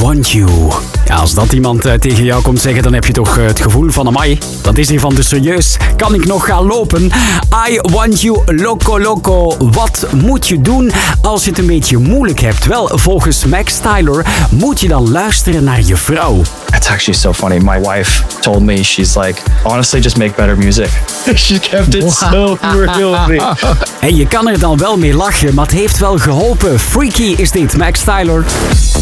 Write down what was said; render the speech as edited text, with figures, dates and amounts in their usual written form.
Want You. Ja, als dat iemand tegen jou komt zeggen, dan heb je toch het gevoel van amai, dat is hier van de serieus. Kan ik nog gaan lopen? I Want You, Loco Loco. Wat moet je doen als je het een beetje moeilijk hebt? Wel, volgens Max Tyler moet je dan luisteren naar je vrouw. It's actually so funny. My wife told me, she's like, honestly, just make better music. She kept it so real with me. En je kan er dan wel mee lachen, maar het heeft wel geholpen. Freaky is dit, Max Tyler.